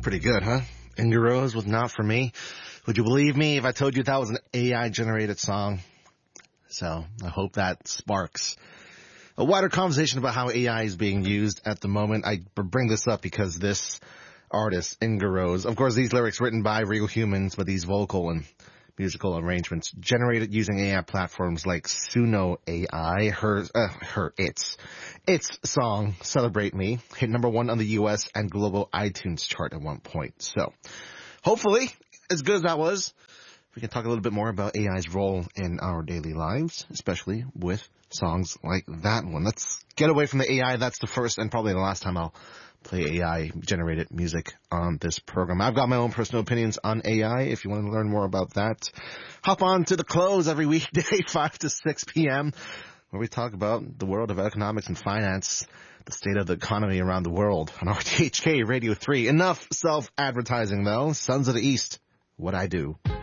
Pretty good, huh? Inga Rose with Not For Me. Would you believe me if I told you that was an AI-generated song? So I hope that sparks a wider conversation about how AI is being used at the moment. I bring this up because this artist, Inga Rose, of course, these lyrics written by real humans, but these vocal and musical arrangements generated using AI platforms like Suno AI. Its song Celebrate Me hit number 1 on the US and global iTunes chart at one point. So hopefully, as good as that was, we can talk a little bit more about AI's role in our daily lives, especially with songs like that one. Let's get away from the AI. That's the first and probably the last time I'll play AI-generated music on this program. I've got my own personal opinions on AI. If you want to learn more about that, hop on to The Close every weekday, 5 to 6 p.m., where we talk about the world of economics and finance, the state of the economy around the world on RTHK Radio 3. Enough self-advertising, though. Sons of the East, what I do.